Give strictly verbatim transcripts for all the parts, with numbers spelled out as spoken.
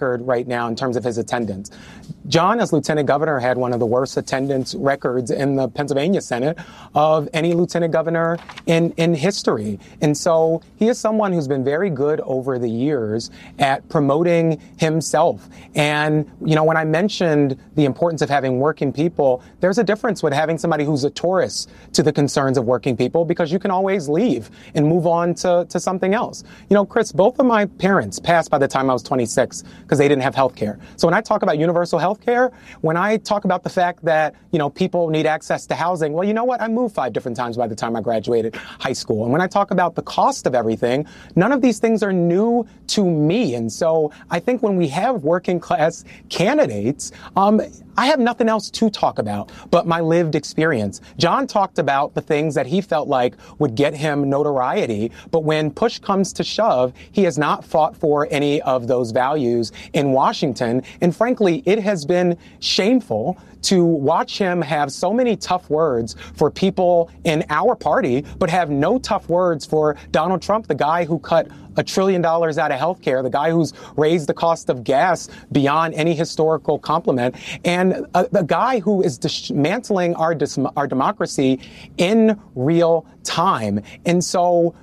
record right now in terms of his attendance. John, as lieutenant governor, had one of the worst attendance records in the Pennsylvania Senate of any lieutenant governor in, in history. And so he is someone who's been very good over the years at promoting himself. And, you know, when I mentioned the importance of having working people, there's a difference with having somebody who's a Taurus to the concerns of working people, because you can always leave and move on to, to something else. You know, Chris, both of my parents passed by the time I was twenty-six because they didn't have health care. So when I talk about universal health care, when I talk about the fact that, you know, people need access to housing, well, you know what? I moved five different times by the time I graduated high school. And when I talk about the cost of everything, none of these things are new to me. And so I think when we have working class candidates, um, I have nothing else to talk about but my lived experience. John talked about the things that he felt like would get him notoriety, but when push comes to shove, he has not fought for any of those values in Washington. And frankly, it has been shameful to watch him have so many tough words for people in our party, but have no tough words for Donald Trump, the guy who cut a trillion dollars out of healthcare, the guy who's raised the cost of gas beyond any historical compliment, and a, the guy who is dismantling our dis- our democracy in real time. And so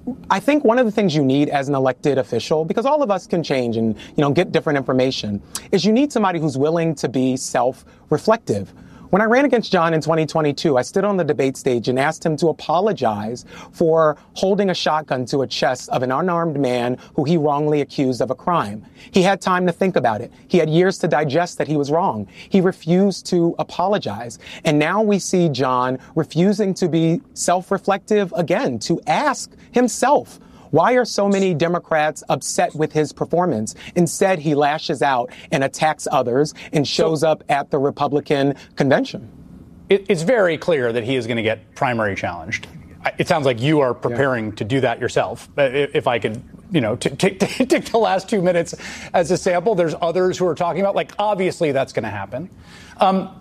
I think one of the things you need as an elected official, because all of us can change and, you know, get different information, is you need somebody who's willing to be self-reflective. When I ran against John in twenty twenty-two, I stood on the debate stage and asked him to apologize for holding a shotgun to a chest of an unarmed man who he wrongly accused of a crime. He had time to think about it. He had years to digest that he was wrong. He refused to apologize. And now we see John refusing to be self-reflective again, to ask himself, why are so many Democrats upset with his performance? Instead, he lashes out and attacks others and shows so, up at the Republican convention. It, it's very clear that he is going to get primary challenged. It sounds like you are preparing yeah. to do that yourself. If I could, you know, t- t- t- take the last two minutes as a sample, there's others who are talking about, like, obviously that's going to happen. Um,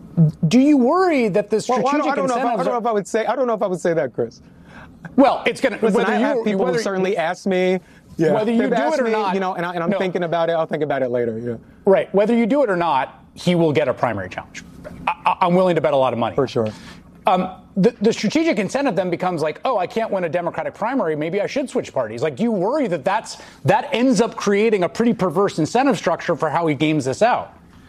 do you worry that the strategic well, I don't, I don't incentives... Know if I, I don't know if I would say, I don't know if I would say that, Chris. Well, it's going to. Listen, I have people who certainly ask me. Yeah. Whether you do it or me, not, you know, and, I, and I'm no. thinking about it. I'll think about it later. Yeah. Right. Whether you do it or not, he will get a primary challenge. I, I'm willing to bet a lot of money. For sure. Um, the, the strategic incentive then becomes like, oh, I can't win a Democratic primary. Maybe I should switch parties. Like, do you worry that that's that ends up creating a pretty perverse incentive structure for how he games this out?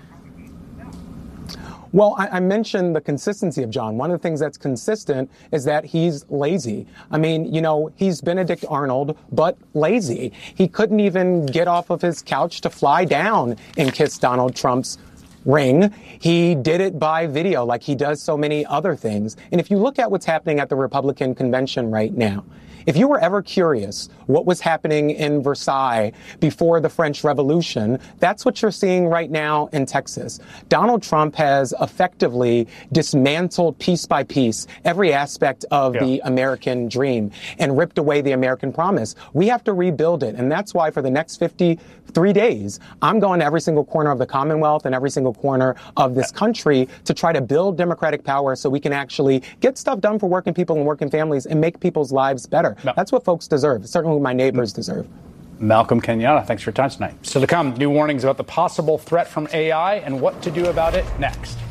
Well, I, I mentioned the consistency of John. One of the things that's consistent is that he's lazy. I mean, you know, he's Benedict Arnold, but lazy. He couldn't even get off of his couch to fly down and kiss Donald Trump's ring. He did it by video like he does so many other things. And if you look at what's happening at the Republican convention right now, if you were ever curious what was happening in Versailles before the French Revolution, that's what you're seeing right now in Texas. Donald Trump has effectively dismantled piece by piece every aspect of yeah. the American dream and ripped away the American promise. We have to rebuild it. And that's why for the next fifty-three days, I'm going to every single corner of the Commonwealth and every single corner of this country to try to build democratic power so we can actually get stuff done for working people and working families and make people's lives better. No. That's what folks deserve. Certainly my neighbors deserve. Malcolm Kenyatta, thanks for your time tonight. Still to come, new warnings about the possible threat from A I and what to do about it next.